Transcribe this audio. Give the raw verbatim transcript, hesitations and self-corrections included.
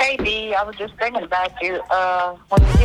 Hey, B, I was just thinking about you. Uh, when you